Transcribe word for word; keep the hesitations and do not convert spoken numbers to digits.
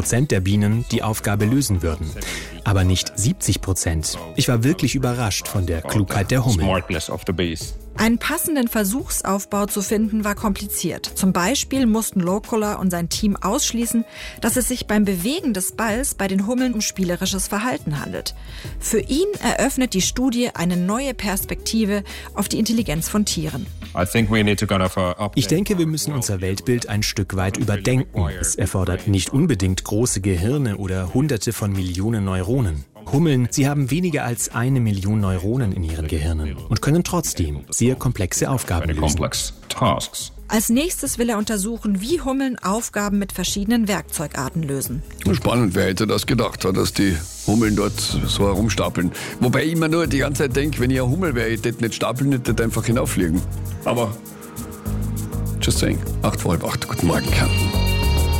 Prozent der Bienen die Aufgabe lösen würden. Aber nicht siebzig Prozent. Ich war wirklich überrascht von der Klugheit der Hummel. Einen passenden Versuchsaufbau zu finden, war kompliziert. Zum Beispiel mussten Lokola und sein Team ausschließen, dass es sich beim Bewegen des Balls bei den Hummeln um spielerisches Verhalten handelt. Für ihn eröffnet die Studie eine neue Perspektive auf die Intelligenz von Tieren. Ich denke, wir müssen unser Weltbild ein Stück weit überdenken. Es erfordert nicht unbedingt große Gehirne oder Hunderte von Millionen Neuronen. Hummeln, sie haben weniger als eine Million Neuronen in ihren Gehirnen und können trotzdem sehr komplexe Aufgaben lösen. Als nächstes will er untersuchen, wie Hummeln Aufgaben mit verschiedenen Werkzeugarten lösen. Spannend, wer hätte das gedacht, dass die Hummeln dort so herumstapeln. Wobei ich immer nur die ganze Zeit denke, wenn ich ein Hummel wäre, ich hätte nicht stapeln, ich hätte einfach hinauffliegen. Aber, just saying, acht vor halb acht, guten Morgen, Kärnten.